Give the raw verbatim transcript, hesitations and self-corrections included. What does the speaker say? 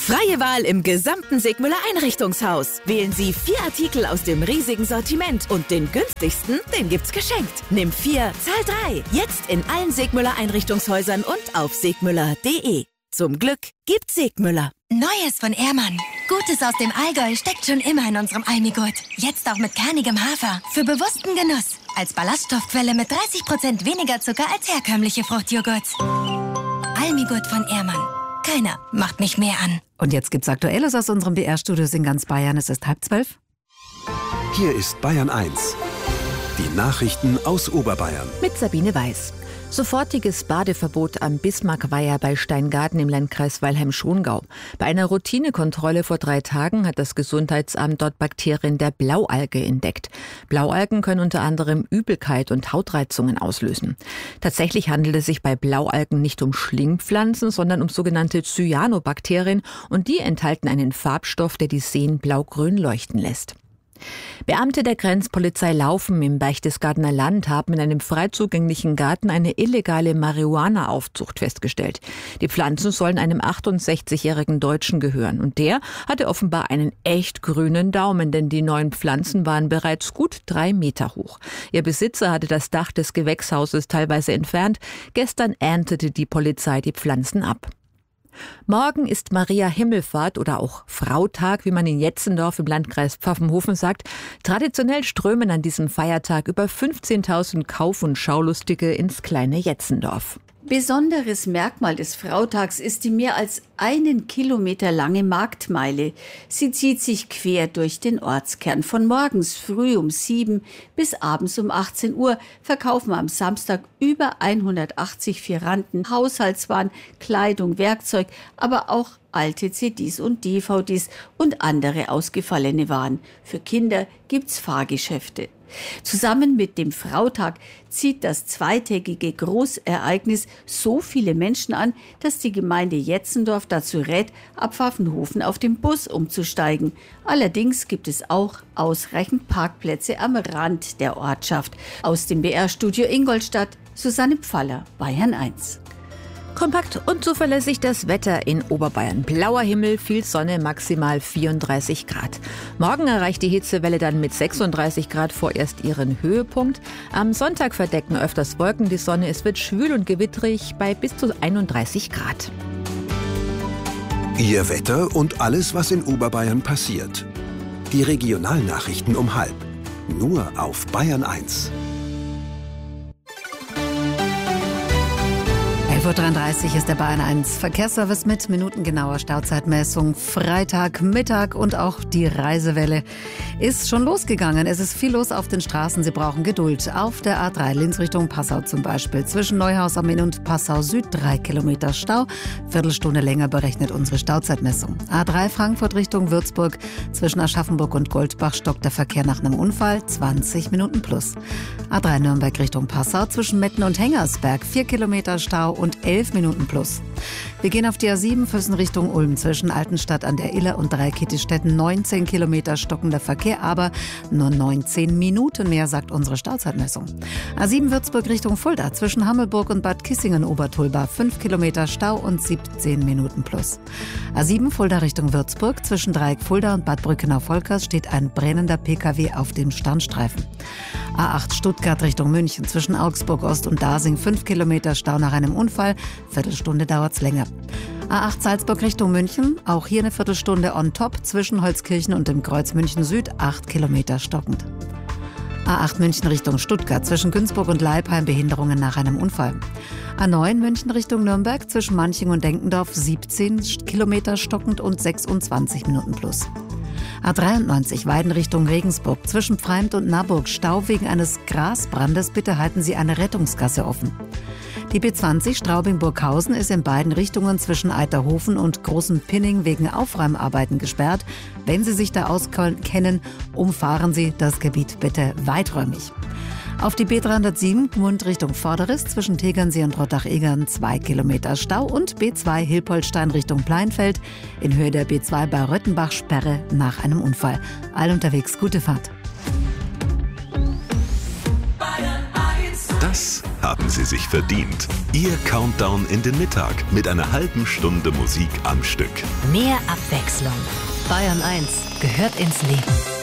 Freie Wahl im gesamten Segmüller Einrichtungshaus. Wählen Sie vier Artikel aus dem riesigen Sortiment und den günstigsten, den gibt's geschenkt. Nimm vier, zahl drei. Jetzt in allen Segmüller Einrichtungshäusern und auf segmüller punkt de. Zum Glück gibt's Segmüller. Neues von Ehrmann. Gutes aus dem Allgäu steckt schon immer in unserem Almigurt. Jetzt auch mit kernigem Hafer. Für bewussten Genuss. Als Ballaststoffquelle mit dreißig Prozent weniger Zucker als herkömmliche Fruchtjoghurts. Almigurt von Ehrmann. Keiner macht mich mehr an. Und jetzt gibt's Aktuelles aus unserem B R-Studios in ganz Bayern. Es ist halb zwölf. Hier ist Bayern eins. Die Nachrichten aus Oberbayern. Mit Sabine Weiß. Sofortiges Badeverbot am Bismarckweiher bei Steingaden im Landkreis Weilheim-Schongau. Bei einer Routinekontrolle vor drei Tagen hat das Gesundheitsamt dort Bakterien der Blaualge entdeckt. Blaualgen können unter anderem Übelkeit und Hautreizungen auslösen. Tatsächlich handelt es sich bei Blaualgen nicht um Schlingpflanzen, sondern um sogenannte Cyanobakterien, und die enthalten einen Farbstoff, der die Seen blau-grün leuchten lässt. Beamte der Grenzpolizei Laufen im Berchtesgadener Land haben in einem frei zugänglichen Garten eine illegale Marihuana-Aufzucht festgestellt. Die Pflanzen sollen einem achtundsechzigjährigen Deutschen gehören. Und der hatte offenbar einen echt grünen Daumen, denn die neuen Pflanzen waren bereits gut drei Meter hoch. Ihr Besitzer hatte das Dach des Gewächshauses teilweise entfernt. Gestern erntete die Polizei die Pflanzen ab. Morgen ist Maria Himmelfahrt oder auch Frautag, wie man in Jetzendorf im Landkreis Pfaffenhofen sagt. Traditionell strömen an diesem Feiertag über fünfzehntausend Kauf- und Schaulustige ins kleine Jetzendorf. Besonderes Merkmal des Frautags ist die mehr als einen Kilometer lange Marktmeile. Sie zieht sich quer durch den Ortskern. Von morgens früh um sieben bis abends um achtzehn Uhr verkaufen am Samstag über hundertachtzig Fieranten Haushaltswaren, Kleidung, Werkzeug, aber auch alte C Ds und D V Ds und andere ausgefallene Waren. Für Kinder gibt's Fahrgeschäfte. Zusammen mit dem Frautag zieht das zweitägige Großereignis so viele Menschen an, dass die Gemeinde Jetzendorf dazu rät, ab Pfaffenhofen auf den Bus umzusteigen. Allerdings gibt es auch ausreichend Parkplätze am Rand der Ortschaft. Aus dem B R-Studio Ingolstadt, Susanne Pfaller, Bayern eins. Kompakt und zuverlässig das Wetter in Oberbayern. Blauer Himmel, viel Sonne, maximal vierunddreißig Grad. Morgen erreicht die Hitzewelle dann mit sechsunddreißig Grad vorerst ihren Höhepunkt. Am Sonntag verdecken öfters Wolken die Sonne. Es wird schwül und gewitterig bei bis zu einunddreißig Grad. Ihr Wetter und alles, was in Oberbayern passiert. Die Regionalnachrichten um halb. Nur auf Bayern eins. elf Uhr dreiunddreißig ist der Bayern eins Verkehrsservice mit minutengenauer Stauzeitmessung. Freitag, Mittag und auch die Reisewelle ist schon losgegangen. Es ist viel los auf den Straßen. Sie brauchen Geduld. Auf der A drei Linz Richtung Passau zum Beispiel. Zwischen Neuhaus am Inn und Passau Süd drei Kilometer Stau. Viertelstunde länger berechnet unsere Stauzeitmessung. A drei Frankfurt Richtung Würzburg. Zwischen Aschaffenburg und Goldbach stockt der Verkehr nach einem Unfall. zwanzig Minuten plus. A drei Nürnberg Richtung Passau. Zwischen Metten und Hengersberg vier Kilometer Stau und elf Minuten plus. Wir gehen auf die A sieben Füssen Richtung Ulm. Zwischen Altenstadt an der Iller und Dreikitisstetten neunzehn Kilometer stockender Verkehr, aber nur neunzehn Minuten mehr, sagt unsere Stauzeitmessung. A sieben Würzburg Richtung Fulda. Zwischen Hammelburg und Bad Kissingen-Obertulba fünf Kilometer Stau und siebzehn Minuten plus. A sieben Fulda Richtung Würzburg. Zwischen Dreieck Fulda und Bad Brückenau-Volkers steht ein brennender P K W auf dem Standstreifen. A acht Stuttgart Richtung München. Zwischen Augsburg Ost und Dasing fünf Kilometer Stau nach einem Unfall. Viertelstunde dauert's länger. A acht Salzburg Richtung München. Auch hier eine Viertelstunde on top. Zwischen Holzkirchen und dem Kreuz München Süd acht Kilometer stockend. A acht München Richtung Stuttgart. Zwischen Günzburg und Leipheim Behinderungen nach einem Unfall. A neun München Richtung Nürnberg. Zwischen Manching und Denkendorf siebzehn Kilometer stockend und sechsundzwanzig Minuten plus. A dreiundneunzig Weiden Richtung Regensburg. Zwischen Pfreimd und Naburg Stau wegen eines Grasbrandes. Bitte halten Sie eine Rettungsgasse offen. Die B zwanzig Straubing-Burghausen ist in beiden Richtungen zwischen Eiterhofen und Großen Pinning wegen Aufräumarbeiten gesperrt. Wenn Sie sich da auskennen, umfahren Sie das Gebiet bitte weiträumig. Auf die B dreihundertsieben Gmund Richtung Vorderriss zwischen Tegernsee und Rottach-Egern zwei Kilometer Stau und B zwei Hilpoltstein Richtung Pleinfeld in Höhe der B zwei bei Röttenbach Sperre nach einem Unfall. All unterwegs, gute Fahrt. Das haben Sie sich verdient. Ihr Countdown in den Mittag mit einer halben Stunde Musik am Stück. Mehr Abwechslung. Bayern eins gehört ins Leben.